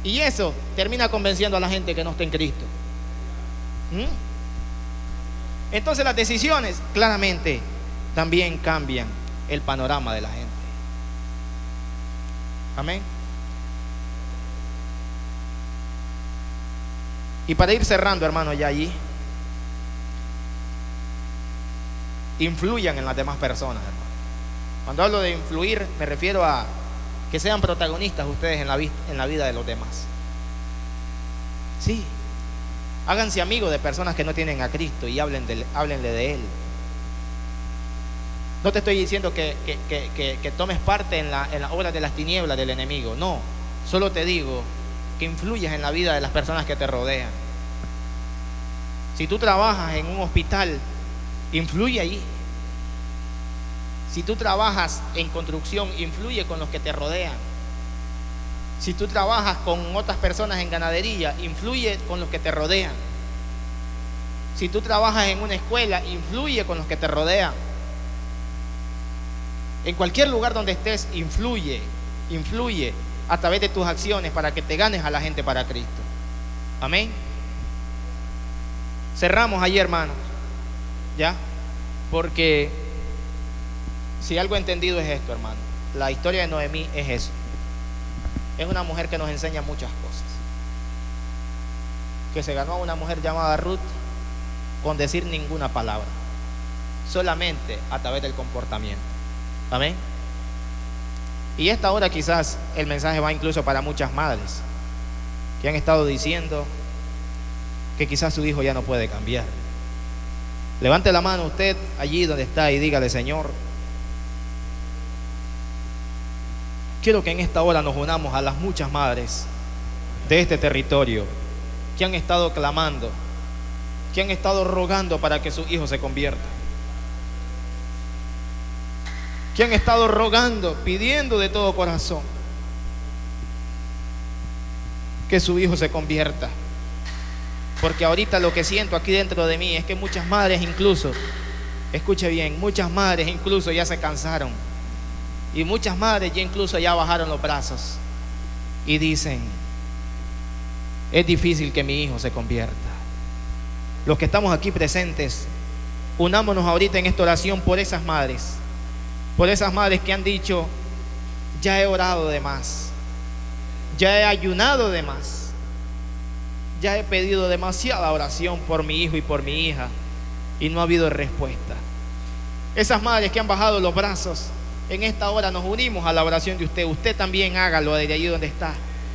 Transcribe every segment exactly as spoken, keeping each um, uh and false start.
Y eso termina convenciendo a la gente que no está en Cristo. ¿Mm? Entonces las decisiones claramente también cambian el panorama de la gente. Amén. Y para ir cerrando, hermanos, ya allí, influyan en las demás personas, hermano. Cuando hablo de influir, me refiero a que sean protagonistas ustedes en la, en la vida de los demás. Sí, háganse amigos de personas que no tienen a Cristo y hablen de, háblenle de Él. No te estoy diciendo que, que, que, que, que tomes parte en la, en la obra de las tinieblas del enemigo. No, solo te digo que influyas en la vida de las personas que te rodean. Si tú trabajas en un hospital, influye allí. Si tú trabajas en construcción, influye con los que te rodean. Si tú trabajas con otras personas en ganadería, influye con los que te rodean. Si tú trabajas en una escuela, influye con los que te rodean. En cualquier lugar donde estés, influye, influye a través de tus acciones para que te ganes a la gente para Cristo. Amén. Cerramos allí, hermanos, ¿ya? Porque si algo entendido es esto, hermano. La historia de Noemí es eso. Es una mujer que nos enseña muchas cosas. Que se ganó a una mujer llamada Ruth con decir ninguna palabra, solamente a través del comportamiento. Amén. Y esta hora quizás el mensaje va incluso para muchas madres que han estado diciendo que quizás su hijo ya no puede cambiar. Levante la mano usted allí donde está y dígale: Señor, quiero que en esta hora nos unamos a las muchas madres de este territorio que han estado clamando, que han estado rogando para que su hijo se convierta, que han estado rogando, pidiendo de todo corazón que su hijo se convierta. Porque ahorita lo que siento aquí dentro de mí es que muchas madres incluso, escuche bien, muchas madres incluso ya se cansaron. Y muchas madres ya incluso ya bajaron los brazos y dicen: es difícil que mi hijo se convierta. Los que estamos aquí presentes, unámonos ahorita en esta oración por esas madres, por esas madres que han dicho: ya he orado de más, ya he ayunado de más, ya he pedido demasiada oración por mi hijo y por mi hija y no ha habido respuesta. Esas madres que han bajado los brazos, en esta hora nos unimos a la oración de usted. Usted también hágalo desde allí donde está.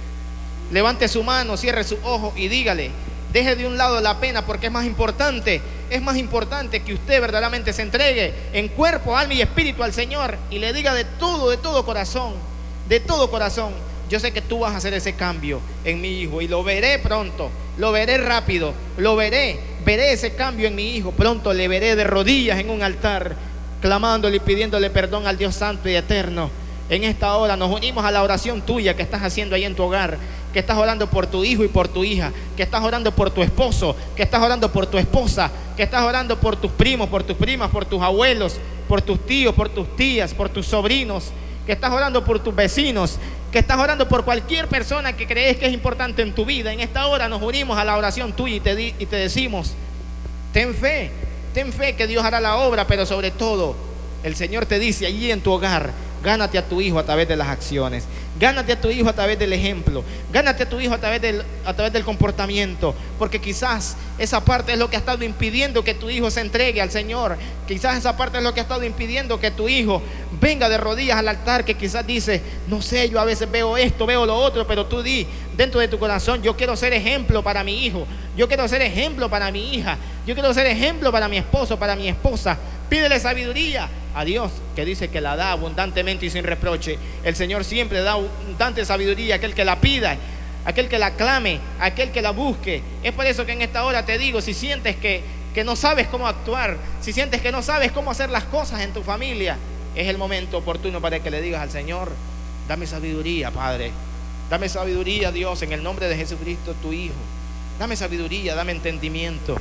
Levante su mano, cierre sus ojos y dígale: deje de un lado la pena, porque es más importante, es más importante que usted verdaderamente se entregue en cuerpo, alma y espíritu al Señor y le diga de todo, de todo corazón, de todo corazón: yo sé que tú vas a hacer ese cambio en mi hijo y lo veré pronto, lo veré rápido, lo veré, veré ese cambio en mi hijo, pronto le veré de rodillas en un altar, clamándole y pidiéndole perdón al Dios santo y eterno. En esta hora nos unimos a la oración tuya que estás haciendo ahí en tu hogar, que estás orando por tu hijo y por tu hija, que estás orando por tu esposo, que estás orando por tu esposa, que estás orando por tus primos, por tus primas, por tus abuelos, por tus tíos, por tus tías, por tus sobrinos, que estás orando por tus vecinos, que estás orando por cualquier persona que crees que es importante en tu vida. En esta hora nos unimos a la oración tuya y te, di, y te decimos: ten fe, ten fe que Dios hará la obra, pero sobre todo el Señor te dice allí en tu hogar: gánate a tu hijo a través de las acciones, gánate a tu hijo a través del ejemplo, gánate a tu hijo a través del, a través del comportamiento, porque quizás esa parte es lo que ha estado impidiendo que tu hijo se entregue al Señor. Quizás esa parte es lo que ha estado impidiendo que tu hijo venga de rodillas al altar, que quizás dice: no sé, yo a veces veo esto, veo lo otro, pero tú di dentro de tu corazón: yo quiero ser ejemplo para mi hijo, yo quiero ser ejemplo para mi hija, yo quiero ser ejemplo para mi esposo, para mi esposa. Pídele sabiduría a Dios, que dice que la da abundantemente y sin reproche. El Señor siempre da abundante sabiduría a aquel que la pida, a aquel que la clame, a aquel que la busque. Es por eso que en esta hora te digo: si sientes que, que no sabes cómo actuar, si sientes que no sabes cómo hacer las cosas en tu familia, es el momento oportuno para que le digas al Señor: dame sabiduría, Padre, dame sabiduría, Dios, en el nombre de Jesucristo, tu Hijo. Dame sabiduría, dame entendimiento.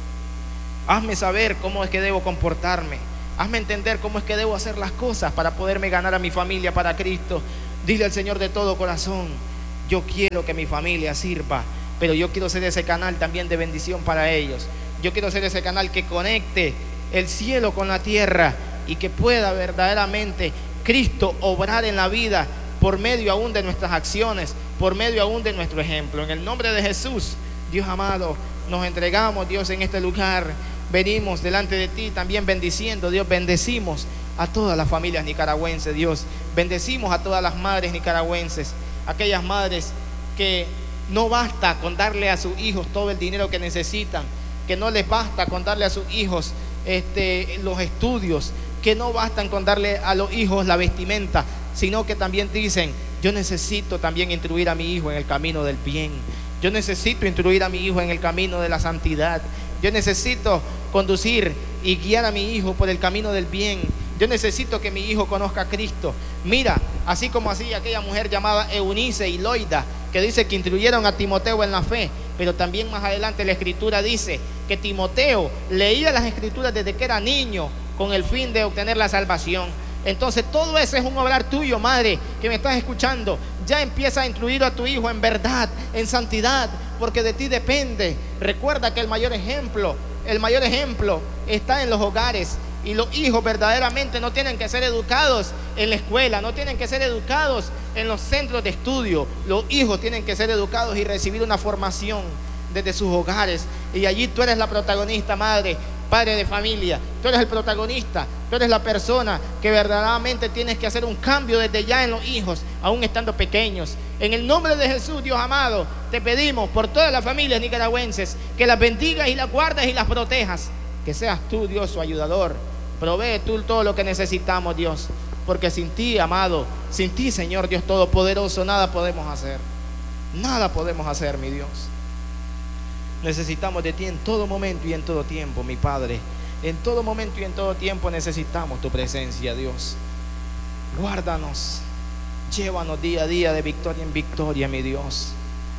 Hazme saber cómo es que debo comportarme. Hazme entender cómo es que debo hacer las cosas para poderme ganar a mi familia para Cristo. Dile al Señor de todo corazón: Yo quiero que mi familia sirva, pero yo quiero ser ese canal también de bendición para ellos. Yo quiero ser ese canal que conecte el cielo con la tierra y que pueda verdaderamente Cristo obrar en la vida por medio aún de nuestras acciones, por medio aún de nuestro ejemplo. En el nombre de Jesús, Dios amado, nos entregamos, Dios, en este lugar. Venimos delante de ti también bendiciendo, Dios, bendecimos a todas las familias nicaragüenses, Dios. Bendecimos a todas las madres nicaragüenses, aquellas madres que no basta con darle a sus hijos todo el dinero que necesitan, que no les basta con darle a sus hijos este, los estudios, que no bastan con darle a los hijos la vestimenta, sino que también dicen: yo necesito también instruir a mi hijo en el camino del bien. Yo necesito instruir a mi hijo en el camino de la santidad. Yo necesito conducir y guiar a mi hijo por el camino del bien. Yo necesito que mi hijo conozca a Cristo. Mira, así como hacía aquella mujer llamada Eunice y Loida, que dice que instruyeron a Timoteo en la fe, pero también más adelante la Escritura dice que Timoteo leía las Escrituras desde que era niño con el fin de obtener la salvación. Entonces todo eso es un obrar tuyo, madre, que me estás escuchando. Ya empieza a instruir a tu hijo en verdad, en santidad, porque de ti depende. Recuerda que el mayor ejemplo, el mayor ejemplo está en los hogares. Y los hijos verdaderamente no tienen que ser educados en la escuela, no tienen que ser educados en los centros de estudio. Los hijos tienen que ser educados y recibir una formación desde sus hogares. Y allí tú eres la protagonista, madre, padre de familia. Tú eres el protagonista, tú eres la persona que verdaderamente tienes que hacer un cambio desde ya en los hijos, aún estando pequeños. En el nombre de Jesús, Dios amado, te pedimos por todas las familias nicaragüenses que las bendigas y las guardes y las protejas. Que seas tú, Dios, su ayudador. Provee tú todo lo que necesitamos, Dios, porque sin ti, amado, sin ti, Señor Dios Todopoderoso, nada podemos hacer. Nada podemos hacer, mi Dios. Necesitamos de ti en todo momento y en todo tiempo, mi Padre. En todo momento y en todo tiempo necesitamos tu presencia, Dios. Guárdanos, llévanos día a día de victoria en victoria, mi Dios.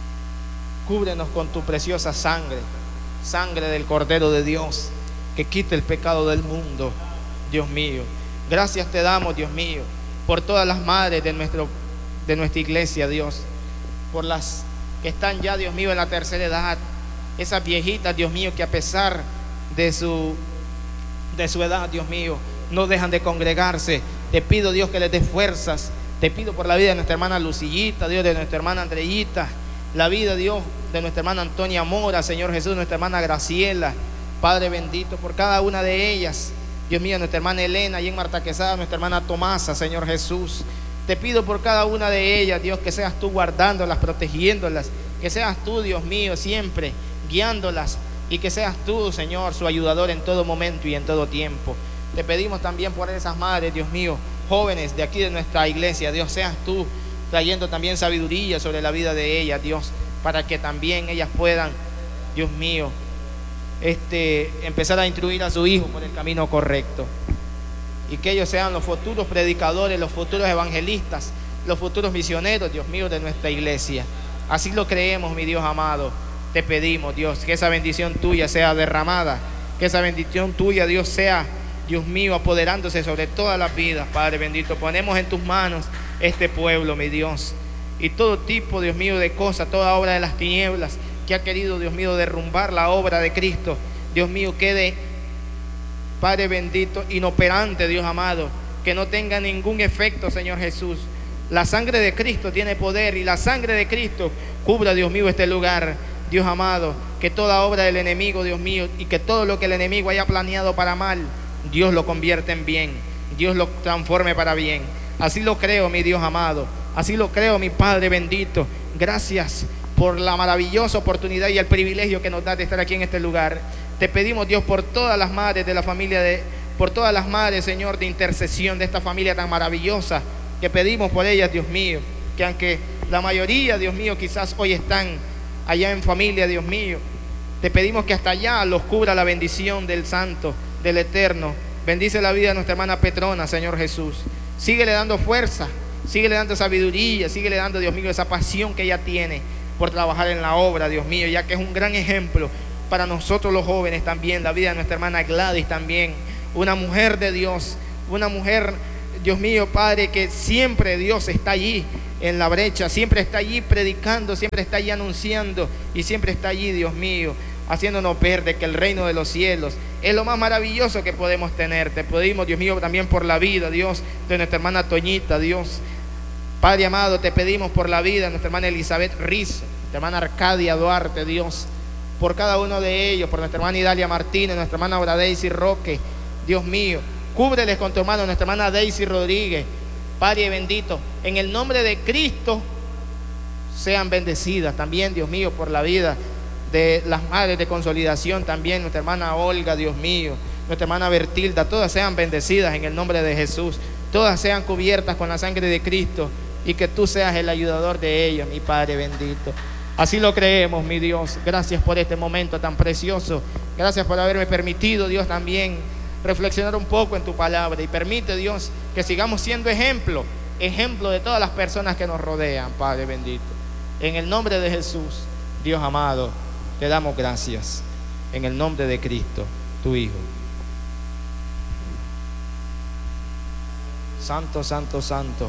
Cúbrenos con tu preciosa sangre, sangre del Cordero de Dios, que quite el pecado del mundo, Dios mío. Gracias te damos, Dios mío, por todas las madres de, nuestro, de nuestra iglesia, Dios, por las que están ya, Dios mío, en la tercera edad, esas viejitas, Dios mío, que a pesar de su, de su edad, Dios mío, no dejan de congregarse. Te pido, Dios, que les des fuerzas. Te pido por la vida de nuestra hermana Lucillita, Dios, de nuestra hermana Andreita, la vida, Dios, de nuestra hermana Antonia Mora, Señor Jesús, nuestra hermana Graciela, Padre bendito, por cada una de ellas, Dios mío, nuestra hermana Elena y en Marta Quesada, nuestra hermana Tomasa, Señor Jesús. Te pido por cada una de ellas, Dios, que seas tú guardándolas, protegiéndolas, que seas tú, Dios mío, siempre guiándolas, y que seas tú, Señor, su ayudador en todo momento y en todo tiempo. Te pedimos también por esas madres, Dios mío, jóvenes de aquí de nuestra iglesia, Dios, seas tú trayendo también sabiduría sobre la vida de ellas, Dios, para que también ellas puedan, Dios mío, este, empezar a instruir a su hijo por el camino correcto, y que ellos sean los futuros predicadores, los futuros evangelistas, los futuros misioneros, Dios mío, de nuestra iglesia. Así lo creemos, mi Dios amado. Te pedimos, Dios, que esa bendición tuya sea derramada, que esa bendición tuya, Dios, sea, Dios mío, apoderándose sobre todas las vidas, Padre bendito. Ponemos en tus manos este pueblo, mi Dios, y todo tipo, Dios mío, de cosas, toda obra de las tinieblas que ha querido, Dios mío, derrumbar la obra de Cristo, Dios mío, quede, Padre bendito, inoperante, Dios amado, que no tenga ningún efecto, Señor Jesús. La sangre de Cristo tiene poder, y la sangre de Cristo cubra, Dios mío, este lugar, Dios amado. Que toda obra del enemigo, Dios mío, y que todo lo que el enemigo haya planeado para mal, Dios lo convierte en bien, Dios lo transforme para bien. Así lo creo, mi Dios amado, así lo creo, mi Padre bendito. Gracias por la maravillosa oportunidad y el privilegio que nos da de estar aquí en este lugar. Te pedimos, Dios, por todas las madres de la familia, de, por todas las madres, Señor, de intercesión de esta familia tan maravillosa, que pedimos por ellas, Dios mío, que aunque la mayoría, Dios mío, quizás hoy están allá en familia, Dios mío, te pedimos que hasta allá los cubra la bendición del Santo, del Eterno. Bendice la vida de nuestra hermana Petrona, Señor Jesús. Síguele dando fuerza, síguele dando sabiduría, síguele dando, Dios mío, esa pasión que ella tiene por trabajar en la obra, Dios mío, ya que es un gran ejemplo para nosotros los jóvenes también. La vida de nuestra hermana Gladys también, una mujer de Dios, una mujer, Dios mío, Padre, que siempre Dios está allí en la brecha, siempre está allí predicando, siempre está allí anunciando y siempre está allí, Dios mío, haciéndonos ver de que el reino de los cielos es lo más maravilloso que podemos tener. Te pedimos, Dios mío, también por la vida, Dios, de nuestra hermana Toñita, Dios. Padre amado, te pedimos por la vida de nuestra hermana Elizabeth Rizo, nuestra hermana Arcadia Duarte, Dios, por cada uno de ellos, por nuestra hermana Idalia Martínez, nuestra hermana Aura Daisy Roque, Dios mío, cúbreles con tu mano, nuestra hermana Daisy Rodríguez, Padre bendito, en el nombre de Cristo, sean bendecidas también, Dios mío, por la vida de las madres de consolidación también, nuestra hermana Olga, Dios mío, nuestra hermana Bertilda, todas sean bendecidas en el nombre de Jesús, todas sean cubiertas con la sangre de Cristo y que tú seas el ayudador de ellos, mi Padre bendito. Así lo creemos, mi Dios. Gracias por este momento tan precioso. Gracias por haberme permitido, Dios, también reflexionar un poco en tu palabra, y permite, Dios, que sigamos siendo ejemplo, ejemplo de todas las personas que nos rodean, Padre bendito. En el nombre de Jesús, Dios amado, te damos gracias. En el nombre de Cristo, tu Hijo. Santo, santo, santo.